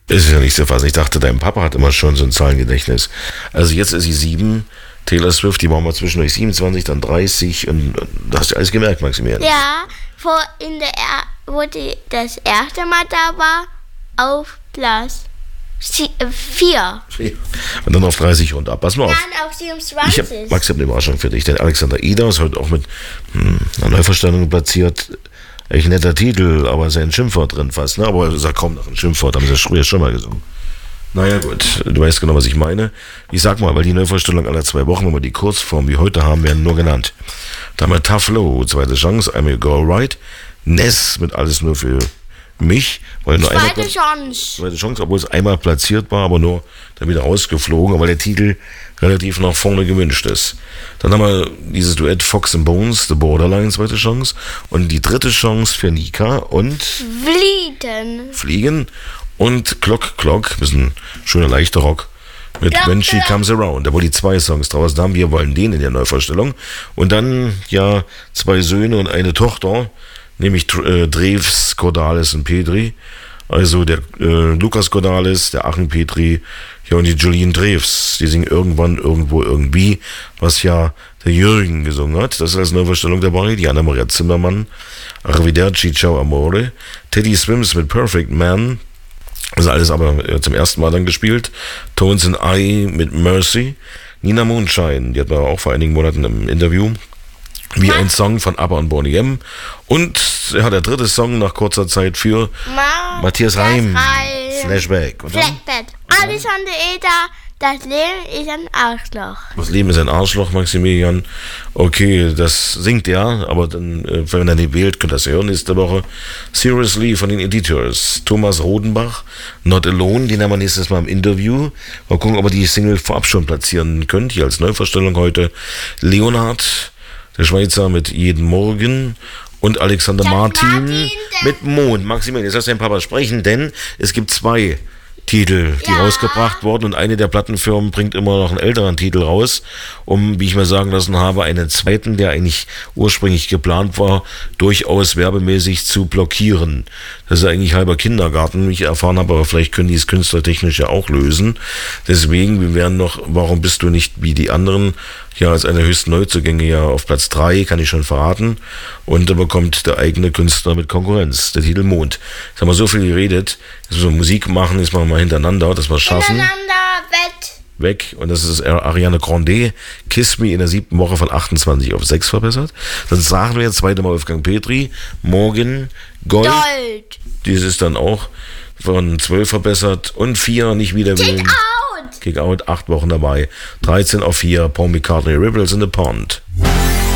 Ist ja nicht so fast. Ich dachte, dein Papa hat immer schon so ein Zahlengedächtnis. Also jetzt ist sie 7, Taylor Swift, die war mal zwischendurch 27, dann 30 und da hast du alles gemerkt, Maximilian. Ja, wo die das erste Mal da war, auf Platz 4. Und dann auf 30 runter. Pass mal auf. Dann auf 27. Max, ich habe eine Überraschung für dich. Denn Alexander Ida ist heute auch mit einer Neuverstellung platziert. Echt netter Titel, aber ist ja ein Schimpfwort drin fast. Ne? Aber es ist ja kaum noch ein Schimpfwort, haben sie ja früher schon mal gesungen. Naja gut, du weißt genau, was ich meine. Ich sag mal, weil die Neuvorstellung aller 2 Wochen, wenn wir die Kurzform wie heute haben, werden nur genannt. Da haben wir Tough Low, zweite Chance, I'm a Go Right. Ness mit Alles nur für mich. Weil nur Zweite Chance. Zweite Chance, obwohl es einmal platziert war, aber nur dann wieder rausgeflogen, weil der Titel relativ nach vorne gewünscht ist. Dann haben wir dieses Duett Fox and Bones, The Borderline, zweite Chance. Und die dritte Chance für Nika und Fliegen. Und Clock, bisschen schöner leichter Rock mit When She Comes Around. Da wohl die 2 Songs draus. Da haben wir wollen den in der Neuvorstellung. Und dann ja 2 Söhne und eine Tochter, nämlich Drews, Cordalis und Petri. Also der Lukas Cordalis, der Achim Petri, ja und die Julien Drews. Die singen irgendwann, irgendwo, irgendwie, was ja der Jürgen gesungen hat. Das ist als Neuvorstellung dabei. Die Anna-Maria Zimmermann, Arrivederci, Ciao Amore, Teddy Swims mit Perfect Man. Das ist alles aber zum ersten Mal dann gespielt. Tones and I mit Mercy. Nina Moonshine, die hatten wir auch vor einigen Monaten im Interview. Wie ein Song von ABBA und Boney M. Und ja, der dritte Song nach kurzer Zeit für Matthias Reim. Flashback. Alexander Eder, das Leben ist ein Arschloch. Das Leben ist ein Arschloch, Maximilian. Okay, das singt er, aber dann, wenn er nicht wählt, könnt ihr das hören nächste Woche. Seriously von den Editors. Thomas Rodenbach, Not Alone, den haben wir nächstes Mal im Interview. Mal gucken, ob wir die Single vorab schon platzieren könnt, hier als Neuvorstellung heute. Leonhard, der Schweizer mit Jeden Morgen. Und Alexander Martin mit Mond. Maximilian, jetzt lass dein Papa sprechen, denn es gibt 2 Titel, die rausgebracht wurden und eine der Plattenfirmen bringt immer noch einen älteren Titel raus, um, wie ich mir sagen lassen habe, einen zweiten, der eigentlich ursprünglich geplant war, durchaus werbemäßig zu blockieren. Das ist eigentlich halber Kindergarten, wie ich erfahren habe, aber vielleicht können die es künstlertechnisch ja auch lösen. Deswegen, wir werden noch, warum bist du nicht wie die anderen, ja, als eine höchsten Neuzugänge ja auf Platz 3, kann ich schon verraten. Und da bekommt der eigene Künstler mit Konkurrenz, der Titel Mond. Jetzt haben wir so viel geredet, jetzt müssen wir Musik machen, jetzt machen wir hintereinander, dass wir es schaffen. Weg. Und das ist Ariana Grande, Kiss Me in der 7. Woche von 28 auf 6 verbessert. Dann sagen wir jetzt 2. Mal Wolfgang Petri, Morgen Gold. Dies ist dann auch von 12 verbessert und 4 nicht wieder wählen. Kick Out, 8 Wochen dabei. 13 auf 4, Paul McCartney, Ripples in the Pond.